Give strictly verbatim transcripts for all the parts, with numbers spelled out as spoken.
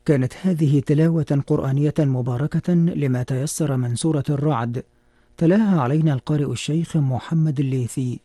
كانت هذه تلاوة قرآنية مباركة لما تيسر من سورة الرعد، تلاها علينا القارئ الشيخ محمد الليثي.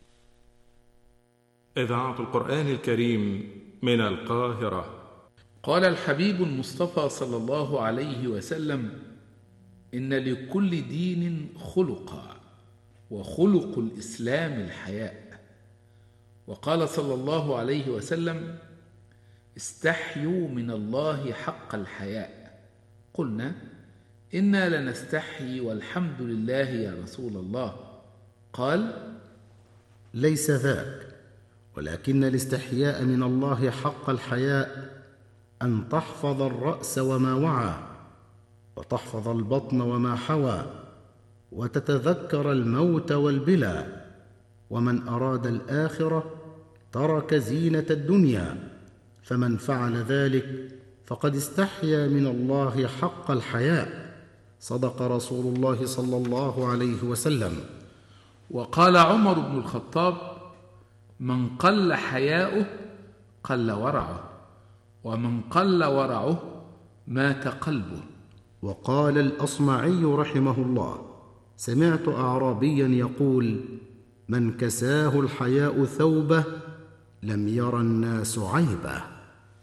إذاعة القرآن الكريم من القاهرة. قال الحبيب المصطفى صلى الله عليه وسلم: إن لكل دين خلقا، وخلق الإسلام الحياء. وقال صلى الله عليه وسلم: استحيوا من الله حق الحياء. قلنا: إنا لنستحيي والحمد لله يا رسول الله. قال: ليس ذاك، ولكن الاستحياء من الله حق الحياء أن تحفظ الرأس وما وعى، وتحفظ البطن وما حوى، وتتذكر الموت والبلى. ومن أراد الآخرة ترك زينة الدنيا، فمن فعل ذلك فقد استحيا من الله حق الحياء. صدق رسول الله صلى الله عليه وسلم. وقال عمر بن الخطاب: من قل حياؤه قل ورعه، ومن قل ورعه مات قلبه. وقال الأصمعي رحمه الله: سمعت أعرابيا يقول: من كساه الحياء ثوبه لم ير الناس عيبه.